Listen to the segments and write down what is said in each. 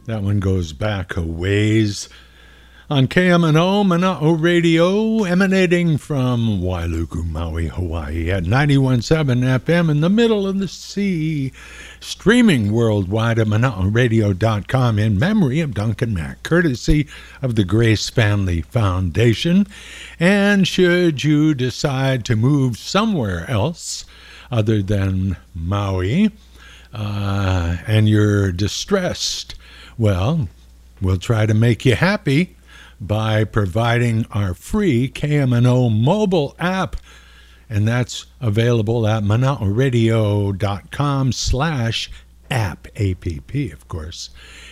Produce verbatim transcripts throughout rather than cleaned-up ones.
That one goes back a ways. On K M N O Mana'o Radio, emanating from Wailuku, Maui, Hawaii, at ninety-one point seven F M in the middle of the sea. Streaming worldwide at mana'o radio dot com in memory of Duncan Mack, courtesy of the Grace Family Foundation. And should you decide to move somewhere else other than Maui, uh, and you're distressed, well, we'll try to make you happy by providing our free K M N O mobile app, and that's available at mana'o radio dot com slash app, A P P, of course.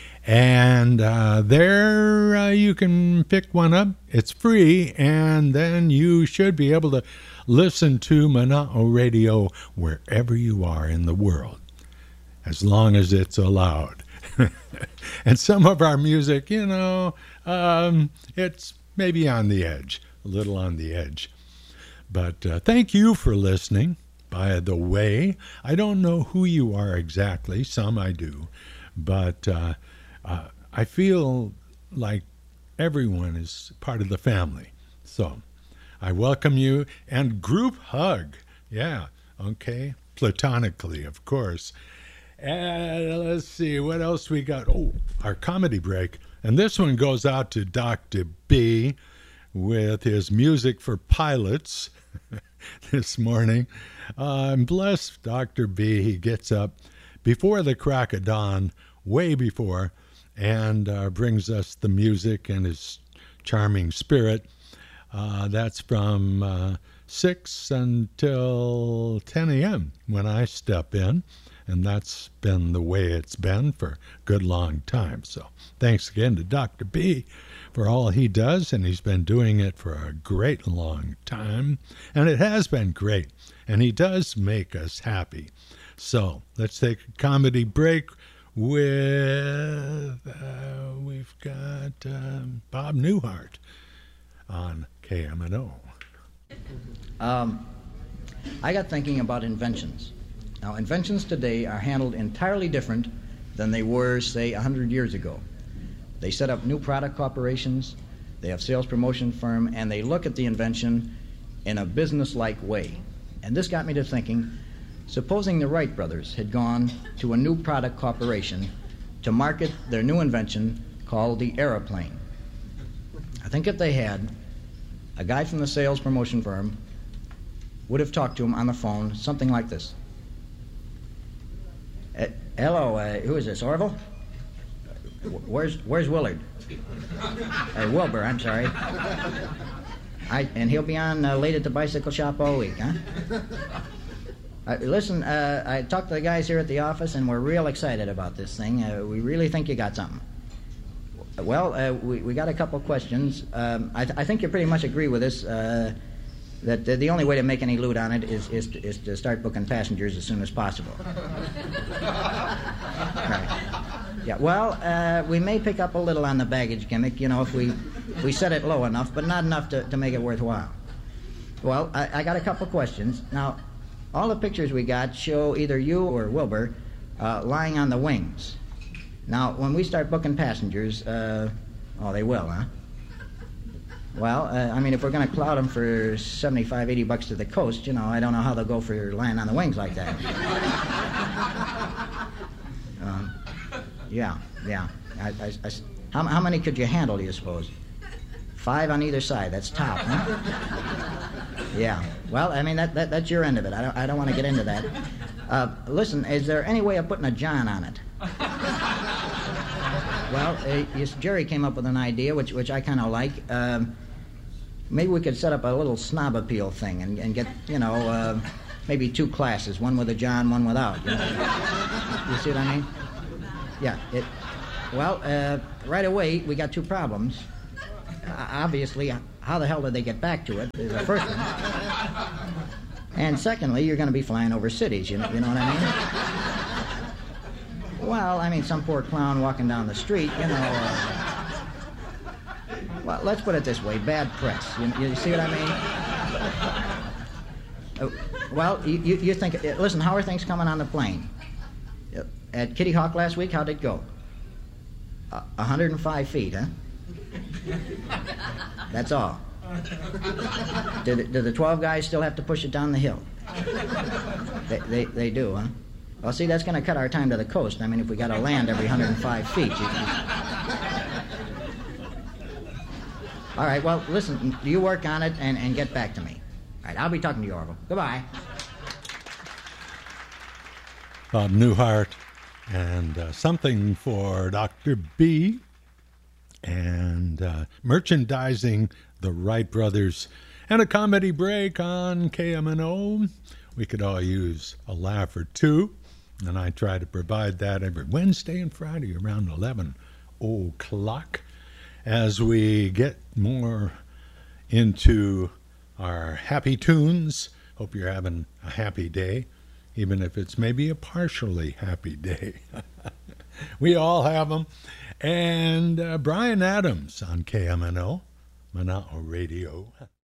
And uh, there uh, you can pick one up. It's free, and then you should be able to listen to Mana'o Radio wherever you are in the world, as long as it's allowed. And some of our music, you know, um, it's maybe on the edge, a little on the edge. But uh, thank you for listening. By the way, I don't know who you are exactly. Some I do. But uh, uh, I feel like everyone is part of the family. So I welcome you. And group hug. Yeah, okay. Platonically, of course. And let's see, what else we got? Oh, our comedy break. And this one goes out to Doctor B with his music for pilots this morning. Uh, and bless Doctor B. He gets up before the crack of dawn, way before, and uh, brings us the music and his charming spirit. Uh, that's from uh, six until ten a.m. when I step in. And that's been the way it's been for a good long time. So thanks again to Doctor B for all he does, and he's been doing it for a great long time. And it has been great, and he does make us happy. So let's take a comedy break with, uh, we've got uh, Bob Newhart on K M N O. Um, I got thinking about inventions. Now, inventions today are handled entirely different than they were, say, one hundred years ago. They set up new product corporations, they have sales promotion firm, and they look at the invention in a business-like way. And this got me to thinking, supposing the Wright brothers had gone to a new product corporation to market their new invention called the aeroplane. I think if they had, a guy from the sales promotion firm would have talked to him on the phone, something like this. Uh, hello, uh, who is this, Orville? Where's Where's Willard? Uh, Wilbur, I'm sorry. I, and he'll be on uh, late at the bicycle shop all week, huh? Uh, listen, uh, I talked to the guys here at the office, and we're real excited about this thing. Uh, we really think you got something. Well, uh, we, we got a couple questions. Um, I, th- I think you pretty much agree with us. Uh, that uh, the only way to make any loot on it is, is, to, is to start booking passengers as soon as possible. Right. Yeah, well, uh, we may pick up a little on the baggage gimmick, you know, if we, we set it low enough, but not enough to, to make it worthwhile. Well, I, I got a couple questions. Now, all the pictures we got show either you or Wilbur uh, lying on the wings. Now, when we start booking passengers, uh, oh, they will, huh? Well, uh, I mean, if we're going to cloud them for seventy-five, eighty bucks to the coast, you know, I don't know how they'll go for lying on the wings like that. um, yeah, yeah. I, I, I, how, how many could you handle, do you suppose? Five on either side. That's top, huh? Yeah. Well, I mean, that, that that's your end of it. I don't, I don't want to get into that. Uh, listen, is there any way of putting a John on it? Well, uh, yes, Jerry came up with an idea, which which I kind of like. Um, maybe we could set up a little snob appeal thing and, and get, you know, uh, maybe two classes, one with a John, one without. You know? You see what I mean? Yeah. It, well, uh, right away, we got two problems. Uh, obviously, how the hell did they get back to it is the first one. And secondly, you're going to be flying over cities, you know, you know what I mean? Well, I mean, some poor clown walking down the street, you know. Uh, well, let's put it this way, bad press. You, you see what I mean? Uh, well, you, you, you think, uh, listen, how are things coming on the plane? Uh, at Kitty Hawk last week, how'd it go? Uh, one hundred five feet, huh? That's all. Do the, do the twelve guys still have to push it down the hill? They, they, they do, huh? Well, see, that's going to cut our time to the coast. I mean, if we got to land every one hundred five feet. You can... All right, well, listen, you work on it and, and get back to me. All right, I'll be talking to you, Orville. Goodbye. Bob Newhart, and uh, something for Doctor B, and uh, merchandising the Wright brothers, and a comedy break on K M N O. We could all use a laugh or two, and I try to provide that every Wednesday and Friday around eleven o'clock as we get more into our happy tunes. Hope you're having a happy day, even if it's maybe a partially happy day. We all have them. And uh, Brian Adams on K M N O, Mana'o Radio.